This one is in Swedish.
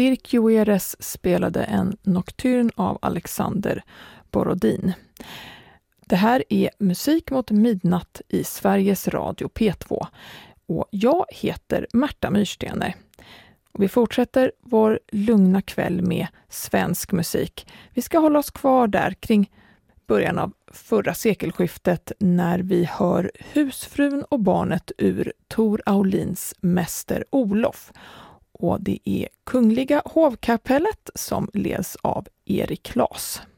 Dirk Jueres spelade en nocturn av Alexander Borodin. Det här är Musik mot midnatt i Sveriges Radio P2 och jag heter Märta Myrstener. Och vi fortsätter vår lugna kväll med svensk musik. Vi ska hålla oss kvar där kring början av förra sekelskiftet när vi hör Husfrun och barnet ur Tor Aulins Mäster Olof. Och det är Kungliga hovkapellet som leds av Erik Klas.